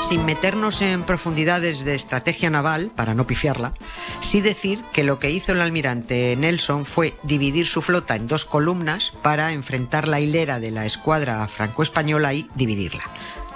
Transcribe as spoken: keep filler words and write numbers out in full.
Sin meternos en profundidades de estrategia naval, para no pifiarla, sí decir que lo que hizo el almirante Nelson fue dividir su flota en dos columnas para enfrentar la hilera de la escuadra franco-española y dividirla.